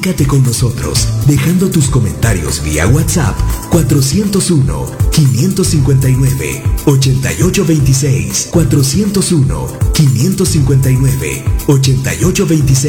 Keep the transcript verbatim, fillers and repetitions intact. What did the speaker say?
Comunícate con nosotros dejando tus comentarios vía WhatsApp cuatrocientos uno, quinientos cincuenta y nueve, ochenta y ocho veintiséis, cuatrocientos uno, quinientos cincuenta y nueve, ochenta y ocho veintiséis.